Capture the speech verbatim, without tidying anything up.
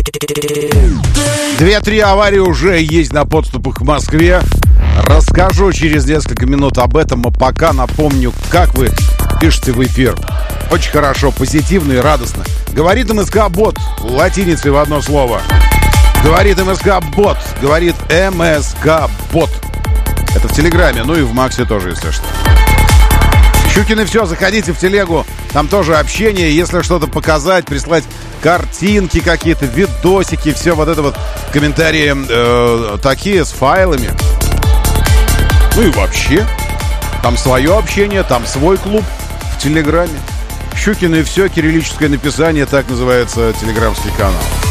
Две-три аварии уже есть на подступах к Москве. Расскажу через несколько минут об этом, а пока напомню, как вы пишете в эфир. Очень хорошо, позитивно и радостно. Говорит МСК-бот, латиницей в одно слово. Говорит МСК-бот, говорит МСК-бот. Это в Телеграме, ну и в Максе тоже, если что. Щукины, все, заходите в телегу, там тоже общение. Если что-то показать, прислать картинки какие-то, видосики, все вот это вот, комментарии э, такие с файлами. Ну и вообще, там свое общение, там свой клуб в Телеграме. Щукины, все, кириллическое написание, так называется телеграмский канал.